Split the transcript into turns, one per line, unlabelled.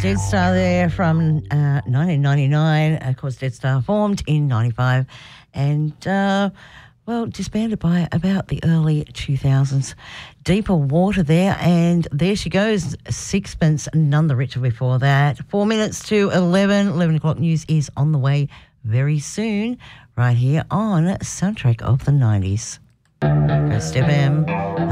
Dead Star there from 1999. Of course, Dead Star formed in 95 and, disbanded by about the early 2000s. Deeper Water there, and there she goes, Sixpence, None the Richer before that. 4 minutes to 11 o'clock news is on the way very soon, right here on Soundtrack of the 90s. Coast FM,